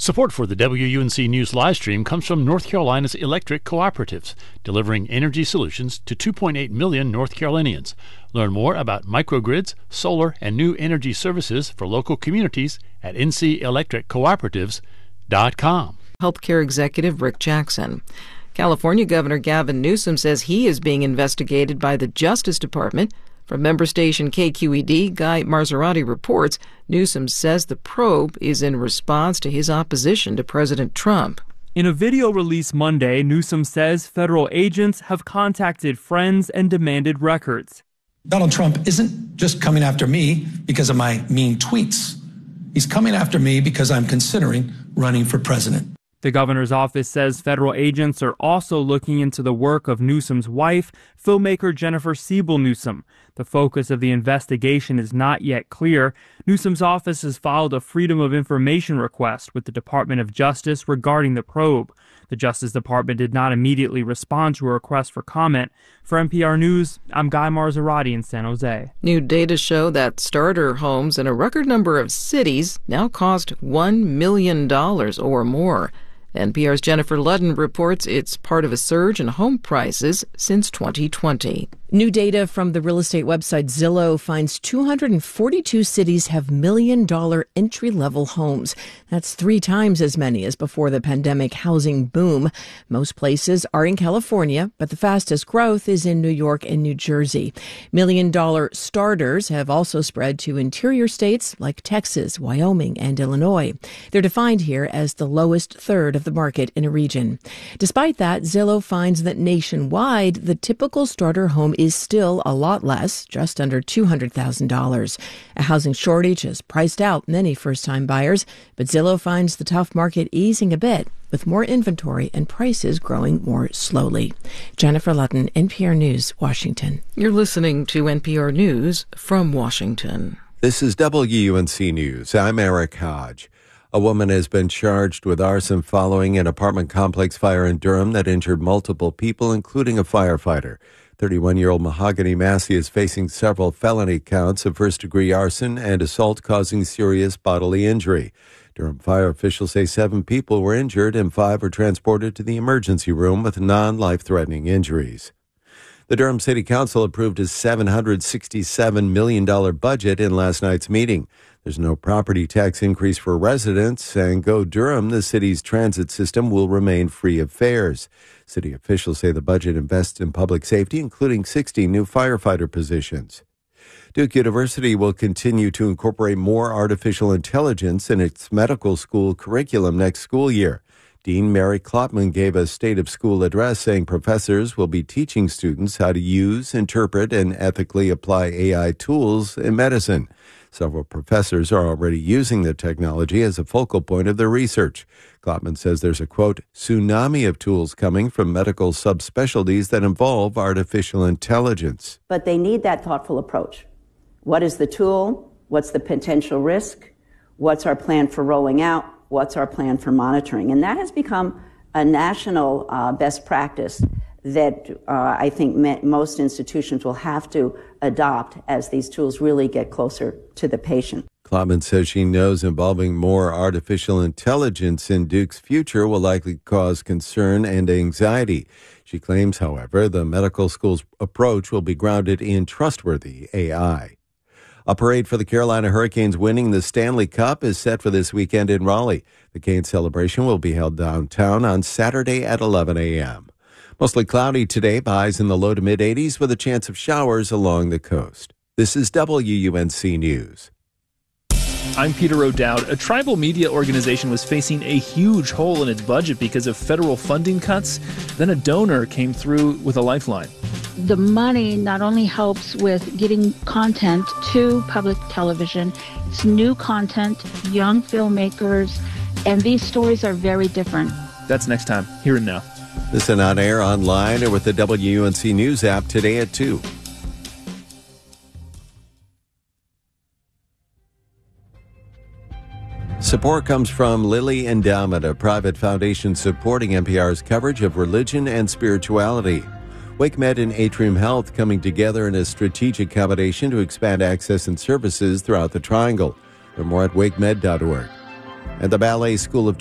Support for the WUNC News livestream comes from North Carolina's electric cooperatives, delivering energy solutions to 2.8 million North Carolinians. Learn more about microgrids, solar, and new energy services for local communities at ncelectriccooperatives.com. Healthcare executive Rick Jackson. California Governor Gavin Newsom says he is being investigated by the Justice Department. From member station KQED, Guy Marzorati reports Newsom says the probe is in response to his opposition to President Trump. In a video released Monday, Newsom says federal agents have contacted friends and demanded records. Donald Trump isn't just coming after me because of my mean tweets. He's coming after me because I'm considering running for president. The governor's office says federal agents are also looking into the work of Newsom's wife, filmmaker Jennifer Siebel Newsom. The focus of the investigation is not yet clear. Newsom's office has filed a Freedom of Information request with the Department of Justice regarding the probe. The Justice Department did not immediately respond to a request for comment. For NPR News, I'm Guy Marzorati in San Jose. New data show that starter homes in a record number of cities now cost $1 million or more. NPR's Jennifer Ludden reports it's part of a surge in home prices since 2020. New data from the real estate website Zillow finds 242 cities have million-dollar entry-level homes. That's 3 times as many as before the pandemic housing boom. Most places are in California, but the fastest growth is in New York and New Jersey. Million-dollar starters have also spread to interior states like Texas, Wyoming, and Illinois. They're defined here as the lowest third of the market in a region. Despite that, Zillow finds that nationwide, the typical starter home is still a lot less, just under $200,000. A housing shortage has priced out many first-time buyers, but Zillow finds the tough market easing a bit, with more inventory and prices growing more slowly. Jennifer Ludden, NPR News, Washington. You're listening to NPR News from Washington. This is WUNC News. I'm Eric Hodge. A woman has been charged with arson following an apartment complex fire in Durham that injured multiple people, including a firefighter. 31-year-old Mahogany Massey is facing several felony counts of first-degree arson and assault causing serious bodily injury. Durham fire officials say 7 people were injured and 5 were transported to the emergency room with non-life-threatening injuries. The Durham City Council approved a $767 million budget in last night's meeting. There's no property tax increase for residents, and Go Durham, the city's transit system, will remain free of fares. City officials say the budget invests in public safety, including 60 new firefighter positions. Duke University will continue to incorporate more artificial intelligence in its medical school curriculum next school year. Dean Mary Klopman gave a State of School address saying professors will be teaching students how to use, interpret, and ethically apply AI tools in medicine. Several professors are already using the technology as a focal point of their research. Klopman says there's a, quote, tsunami of tools coming from medical subspecialties that involve artificial intelligence. But they need that thoughtful approach. What is the tool? What's the potential risk? What's our plan for rolling out? What's our plan for monitoring? And that has become a national best practice that I think most institutions will have to adopt as these tools really get closer to the patient. Klopman says she knows involving more artificial intelligence in Duke's future will likely cause concern and anxiety. She claims, however, the medical school's approach will be grounded in trustworthy AI. A parade for the Carolina Hurricanes winning the Stanley Cup is set for this weekend in Raleigh. The Canes celebration will be held downtown on Saturday at 11 a.m. Mostly cloudy today, highs in the low to mid-80s with a chance of showers along the coast. This is WUNC News. I'm Peter O'Dowd. A tribal media organization was facing a huge hole in its budget because of federal funding cuts. Then a donor came through with a lifeline. The money not only helps with getting content to public television, it's new content, young filmmakers, and these stories are very different. That's next time, here and now. Listen on air, online, or with the WUNC News app today at 2. Support comes from Lilly Endowment, a private foundation supporting NPR's coverage of religion and spirituality. WakeMed and Atrium Health coming together in a strategic combination to expand access and services throughout the Triangle. Learn more at wakemed.org. And the Ballet School of